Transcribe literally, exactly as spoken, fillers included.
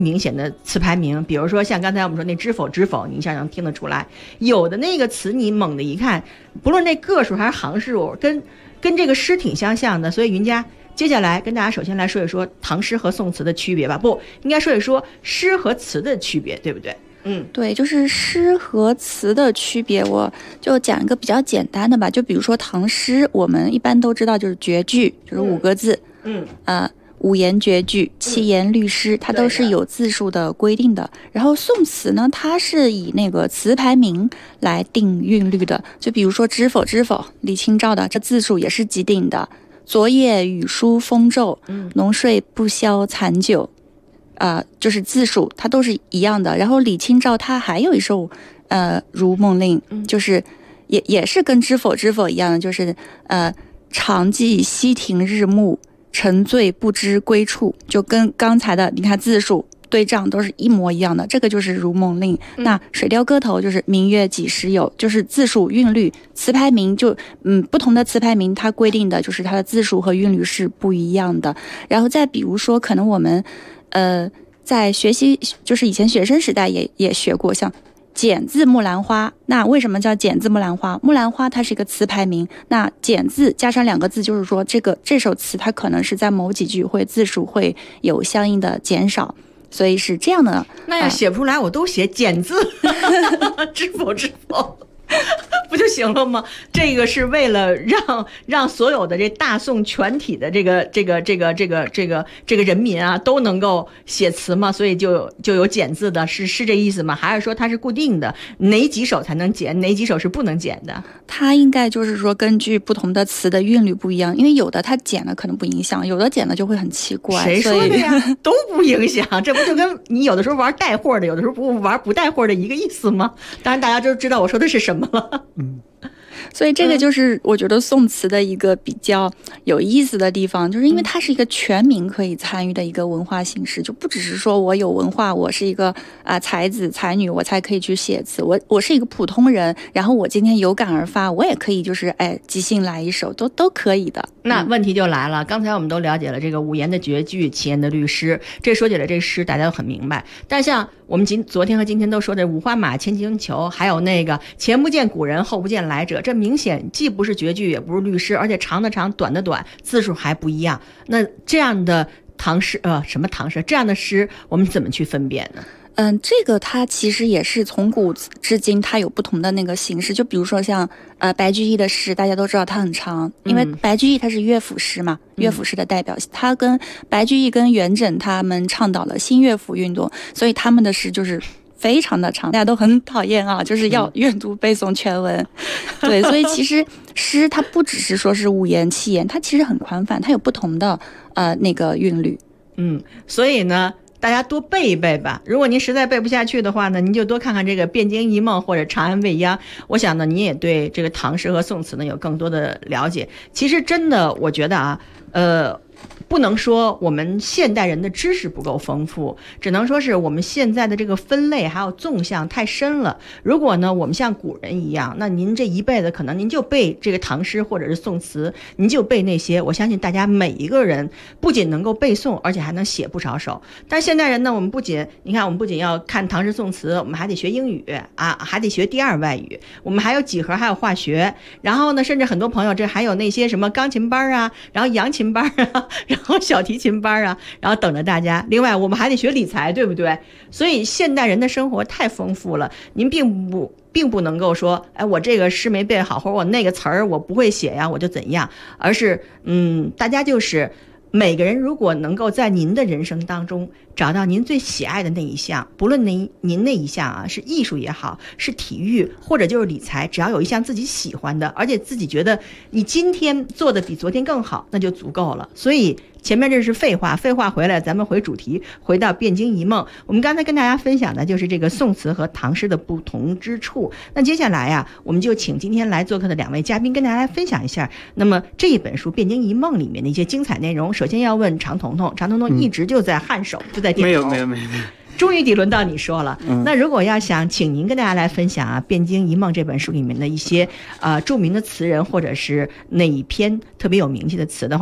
明显的词牌名，比如说像刚才我们说那知否知否，你一下能听得出来。有的那个词你猛的一看，不论那个数还是行数，跟跟这个诗挺相像的。所以云家接下来跟大家首先来说一说唐诗和宋词的区别吧，不应该说一说诗和词的区别，对不对？嗯， 对，就是诗和词的区别，我就讲一个比较简单的吧。就比如说唐诗，我们一般都知道就是绝句，就是五个字， 嗯， 呃，五言绝句、七言律诗，它都是有字数的规定的。然后宋词呢，它是以那个词牌名来定韵律的。就比如说知否知否，李清照的，这字数也是既定的。昨夜雨疏风骤，浓睡不消残酒。呃，就是字数它都是一样的。然后李清照他还有一首呃《如梦令》，就是也也是跟知否知否一样的，就是呃常记溪亭日暮，沉醉不知归处，就跟刚才的你看字数对仗都是一模一样的。这个就是《如梦令》。嗯、那《水调歌头》就是明月几时有，就是字数韵律词牌名就嗯不同的词牌名它规定的就是它的字数和韵律是不一样的。然后再比如说可能我们呃，在学习就是以前学生时代也也学过，像简字木兰花。那为什么叫简字木兰花？木兰花它是一个词牌名，那简字加上两个字，就是说这个这首词它可能是在某几句会字数会有相应的减少，所以是这样的。 那要写不出来，我都写简字，知否知否。不就行了吗？这个是为了让让所有的这大宋全体的这个这个这个这个这个这个人民啊都能够写词嘛，所以就就有减字的，是是这意思吗？还是说它是固定的，哪几首才能减，哪几首是不能减的？ 它应该就是说根据不同的词的韵律不一样，因为有的它减了可能不影响，有的减了就会很奇怪。 谁说的呀？都不影响，这不就跟你有的时候玩带货的，有的时候不玩不带货的一个意思吗？当然大家都知道我说的是什么了。 嗯，所以这个就是我觉得宋词的一个比较有意思的地方，就是因为它是一个全民可以参与的一个文化形式，就不只是说我有文化，我是一个啊、呃、才子才女，我才可以去写词，我我是一个普通人，然后我今天有感而发，我也可以就是哎即兴来一首，都都可以的。 那问题就来了，刚才我们都了解了这个五言的绝句，七言的律诗，这说起来这诗大家都很明白。但像我们今昨天和今天都说的五花马千金裘，还有那个前不见古人后不见来者，这明显既不是绝句也不是律诗，而且长的长短的短，字数还不一样。那这样的唐诗呃什么唐诗这样的诗我们怎么去分辨呢？ 嗯，这个它其实也是从古至今它有不同的那个形式，就比如说像呃白居易的诗，大家都知道它很长，因为白居易他是乐府诗嘛，嗯、乐府诗的代表，他跟白居易跟元稹他们倡导了新乐府运动，所以他们的诗就是非常的长，大家都很讨厌啊，就是要阅读背诵全文。嗯、对，所以其实诗它不只是说是五言七言，它其实很宽泛，它有不同的呃那个韵律。 嗯，所以呢。大家多背一背吧，如果您实在背不下去的话呢，您就多看看这个汴京一梦或者长安未央，我想呢您也对这个唐诗和宋词呢有更多的了解。其实真的我觉得啊呃不能说我们现代人的知识不够丰富，只能说是我们现在的这个分类还有纵向太深了。如果呢我们像古人一样，那您这一辈子可能您就背这个唐诗或者是宋词，您就背那些，我相信大家每一个人不仅能够背诵，而且还能写不少首。但是现代人呢，我们不仅你看我们不仅要看唐诗宋词，我们还得学英语啊，还得学第二外语，我们还有几何还有化学，然后呢甚至很多朋友这还有那些什么钢琴班啊，然后扬琴班啊，然后小提琴班啊，然后等着大家。另外我们还得学理财，对不对？所以现代人的生活太丰富了，您并不并不能够说哎我这个诗没背好，或者我那个词儿我不会写呀我就怎样，而是嗯大家就是每个人如果能够在您的人生当中找到您最喜爱的那一项，不论您您那一项啊是艺术也好，是体育或者就是理财，只要有一项自己喜欢的，而且自己觉得你今天做的比昨天更好，那就足够了。所以前面这是废话，废话回来咱们回主题，回到汴京一梦。我们刚才跟大家分享的就是这个宋词和唐诗的不同之处。那接下来啊，我们就请今天来做客的两位嘉宾跟大家来分享一下那么这一本书汴京一梦里面的一些精彩内容。首先要问常彤彤，常彤彤一直就在颔首、嗯、就在点头。 没有没有没有没有， 终于得轮到你说了、嗯、那如果要想请您跟大家来分享啊汴京一梦这本书里面的一些呃著名的词人或者是那一篇特别有名气的词的话，